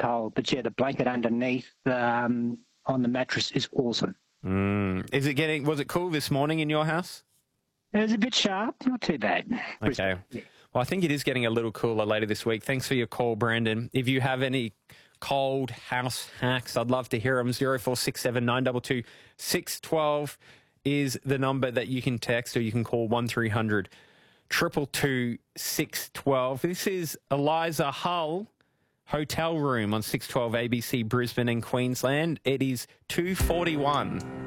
cold. But yeah, the blanket underneath on the mattress is awesome. Was it cool this morning in your house? It was a bit sharp, not too bad. Okay. Well, I think it is getting a little cooler later this week. Thanks for your call, Brandon. If you have any cold house hacks, I'd love to hear them. 0467 922 612 is the number that you can text, or you can call 1300 222 612. This is Eliza Hull, Hotel Room on 612 ABC Brisbane and Queensland. It is 2:41.